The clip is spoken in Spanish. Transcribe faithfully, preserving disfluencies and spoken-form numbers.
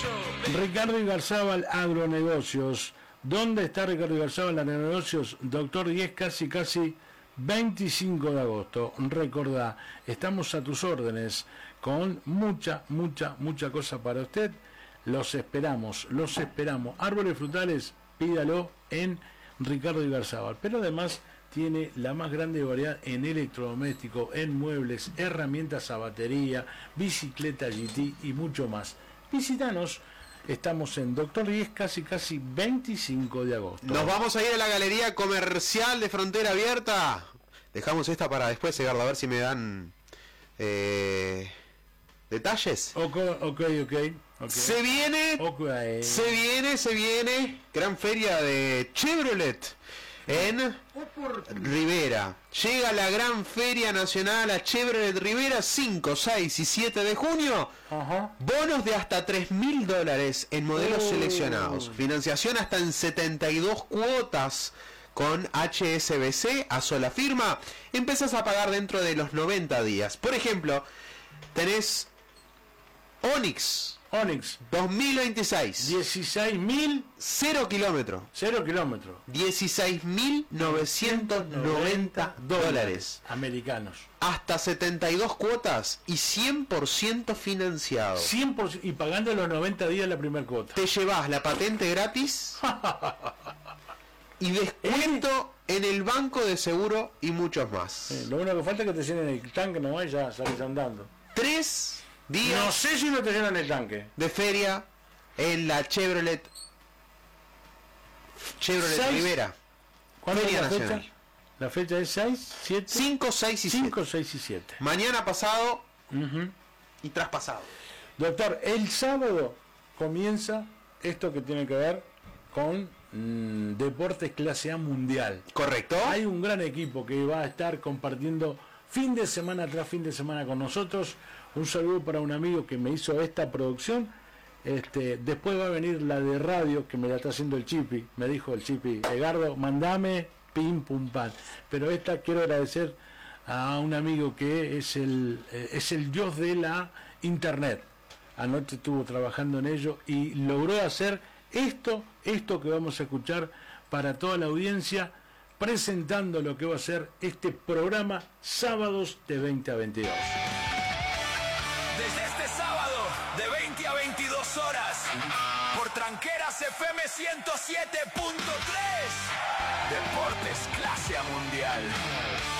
Ricardo Igarzábal, Agronegocios. ¿Dónde está Ricardo Igarzábal, Agronegocios? Doctor diez, casi casi veinticinco de agosto. Recordá, estamos a tus órdenes con mucha, mucha, mucha cosa para usted. Los esperamos, los esperamos. Árboles frutales, pídalo en Ricardo Igarzábal. Pero además tiene la más grande variedad en electrodoméstico, en muebles, herramientas a batería, bicicleta G T y mucho más. Visítanos. Estamos en Doctor diez, casi casi veinticinco de agosto. Nos vamos a ir a la Galería Comercial de Frontera Abierta. Dejamos esta para después, Edgardo, a ver si me dan eh, detalles. Ok, ok, ok. okay. Se viene, okay. se viene, se viene. Gran feria de Chevrolet en Rivera. Llega la gran feria nacional a Chevrolet Rivera cinco, seis y siete de junio. Ajá. Bonos de hasta tres mil dólares en modelos oh. seleccionados. Financiación hasta en setenta y dos cuotas con H S B C a sola firma. Empezás a pagar dentro de los noventa días. Por ejemplo, tenés Onix. Onix dos mil veintiséis. dieciséis mil. Cero kilómetros. Cero kilómetros. dieciséis mil novecientos noventa dólares. Americanos. Hasta setenta y dos cuotas y cien por ciento financiado. cien por ciento y pagando los noventa días la primera cuota. Te llevas la patente gratis y descuento ¿Eh? en el banco de seguro y muchos más. Eh, lo único que falta es que te llenen el tanque nomás y ya salís andando. Tres días. No sé si no te llenan el tanque. De feria en la Chevrolet. Chevrolet seis. Rivera. ¿Cuándo es la nacional. fecha? La fecha es seis, siete. cinco, seis y siete. cinco, seis y siete. Mañana pasado uh-huh. y traspasado. Doctor, el sábado comienza esto que tiene que ver con mmm, deportes clase A mundial. Correcto. Hay un gran equipo que va a estar compartiendo fin de semana tras fin de semana con nosotros. Un saludo para un amigo que me hizo esta producción. Este, después va a venir la de radio que me la está haciendo el Chipi. Me dijo el Chipi, Edgardo, mandame pim pum pan. Pero esta quiero agradecer a un amigo que es el eh, es el dios de la internet. Anoche estuvo trabajando en ello y logró hacer esto, esto que vamos a escuchar para toda la audiencia, presentando lo que va a ser este programa sábados de veinte a veintidós. Desde este sábado de veinte a veintidós horas por Tranqueras F M ciento siete punto tres, Deportes clase A mundial.